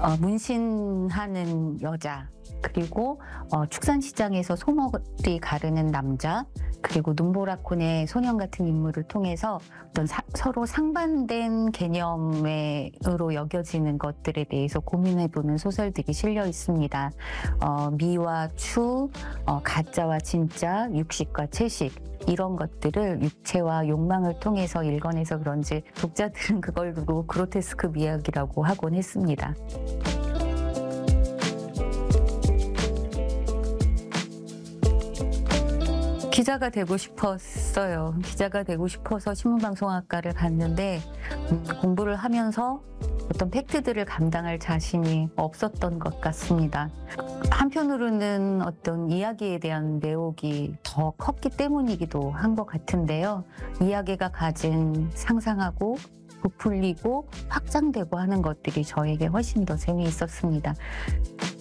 문신하는 여자, 그리고 축산시장에서 소머리 가르는 남자, 그리고 눈보라콘의 소년 같은 인물을 통해서 어떤 서로 상반된 개념으로 여겨지는 것들에 대해서 고민해보는 소설들이 실려 있습니다. 미와 추, 가짜와 진짜, 육식과 채식, 이런 것들을 육체와 욕망을 통해서 읽어내서 그런지 독자들은 그걸 두고 그로테스크 미학이라고 하곤 했습니다. 기자가 되고 싶었어요. 기자가 되고 싶어서 신문방송학과를 갔는데 공부를 하면서 어떤 팩트들을 감당할 자신이 없었던 것 같습니다. 한편으로는 어떤 이야기에 대한 매혹이 더 컸기 때문이기도 한 것 같은데요. 이야기가 가진 상상하고 부풀리고 확장되고 하는 것들이 저에게 훨씬 더 재미있었습니다.